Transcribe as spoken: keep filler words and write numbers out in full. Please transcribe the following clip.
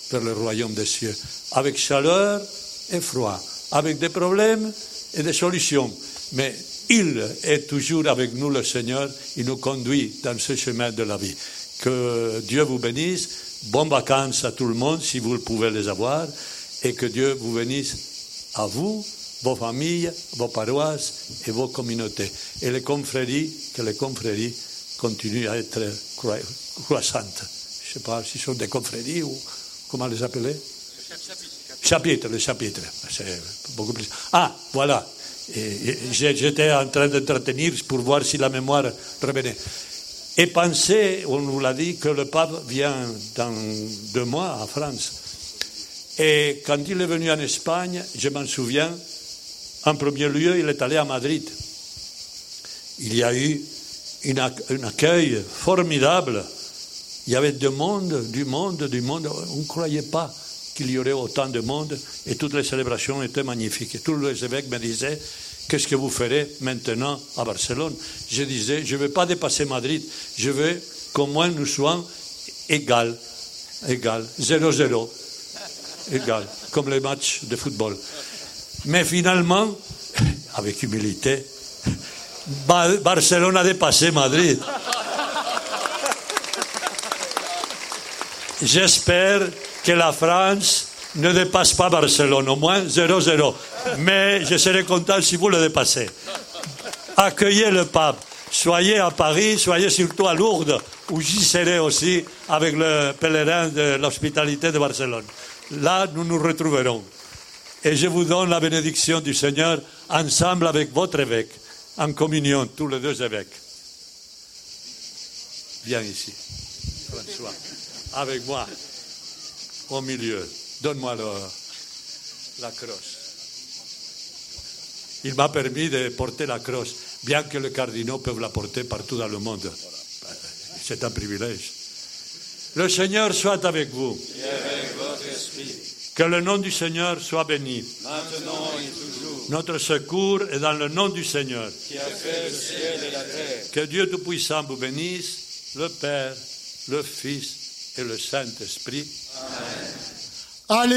vers le royaume des cieux, avec chaleur et froid, avec des problèmes et des solutions. Mais il est toujours avec nous, le Seigneur, il nous conduit dans ce chemin de la vie. Que Dieu vous bénisse, bonnes vacances à tout le monde, si vous pouvez les avoir, et que Dieu vous bénisse à vous, vos familles, vos paroisses et vos communautés. Et les confréries, que les confréries continuent à être croissantes. Je ne sais pas si ce sont des confréries ou comment les appeler? Chapitre, le chapitre. C'est beaucoup plus. Ah, voilà. Et, et, j'étais en train d'entretenir pour voir si la mémoire revenait. Et pensez, on nous l'a dit, que le pape vient dans deux mois à France. Et quand il est venu en Espagne, je m'en souviens, en premier lieu, il est allé à Madrid. Il y a eu une, un accueil formidable. Il y avait du monde, du monde, du monde. On ne croyait pas qu'il y aurait autant de monde et toutes les célébrations étaient magnifiques. Et tous les évêques me disaient, qu'est-ce que vous ferez maintenant à Barcelone? Je disais, je ne veux pas dépasser Madrid, je veux qu'au moins nous soyons égal, égal, zéro zéro, égal, comme les matchs de football. Mais finalement, avec humilité, Barcelone a dépassé Madrid. J'espère que la France ne dépasse pas Barcelone, au moins zéro zéro. Mais je serai content si vous le dépassez. Accueillez le pape. Soyez à Paris, soyez surtout à Lourdes, où j'y serai aussi avec le pèlerin de l'hospitalité de Barcelone. Là, nous nous retrouverons. Et je vous donne la bénédiction du Seigneur, ensemble avec votre évêque, en communion, tous les deux évêques. Viens ici, François, avec moi, au milieu. Donne-moi le, la crosse. Il m'a permis de porter la crosse, bien que les cardinaux peuvent la porter partout dans le monde. C'est un privilège. Le Seigneur soit avec vous. Et avec votre esprit. Que le nom du Seigneur soit béni. Maintenant et toujours. Notre secours est dans le nom du Seigneur. Qui a fait le ciel et la terre. Que Dieu Tout-Puissant vous bénisse, le Père, le Fils et le Saint-Esprit. Amen. Allez.